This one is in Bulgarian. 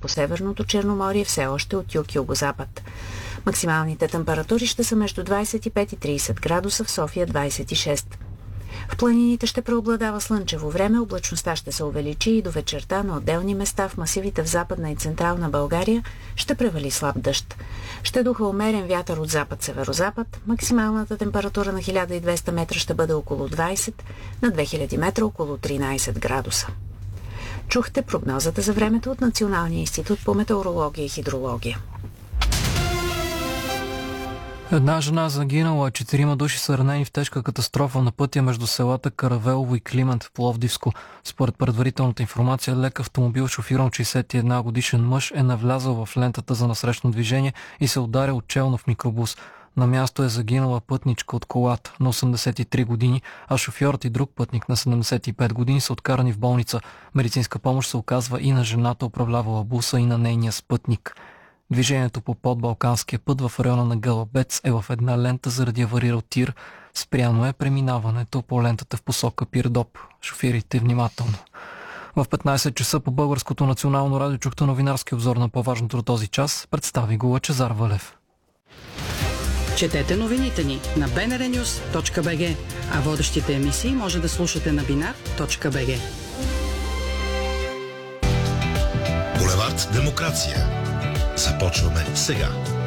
по Северното Черноморие все още от юг-югозапад. Максималните температури ще са между 25 и 30 градуса, в София 26. В планините ще преобладава слънчево време, облачността ще се увеличи и до вечерта на отделни места в масивите в Западна и Централна България ще превали слаб дъжд. Ще духа умерен вятър от запад-северозапад, максималната температура на 1200 метра ще бъде около 20, на 2000 метра около 13 градуса. Чухте прогнозата за времето от Националния институт по метеорология и хидрология. Една жена загинала, 4 души са ранени в тежка катастрофа на пътя между селата Каравелово и Климент в Пловдивско. Според предварителната информация, лек автомобил, шофиран 61 годишен мъж, е навлязъл в лентата за насрещно движение и се ударил челно в микробус. На място е загинала пътничка от колата на 83 години, а шофьорът и друг пътник на 75 години са откарани в болница. Медицинска помощ се оказва и на жената, управлявала буса, и на нейния спътник. Движението по подбалканския път в района на Гълъбец е в една лента заради аварирал тир. Спряно е преминаването по лентата в посока Пирдоп. Шофирайте внимателно. В 15 часа по Българското национално радио чухте новинарски обзор на по-важното до този час. Представи го Лъчезар Валев. Четете новините ни на bnrnews.bg, а водещите емисии може да слушате на binar.bg. Булевард Демокрация. Започваме сега.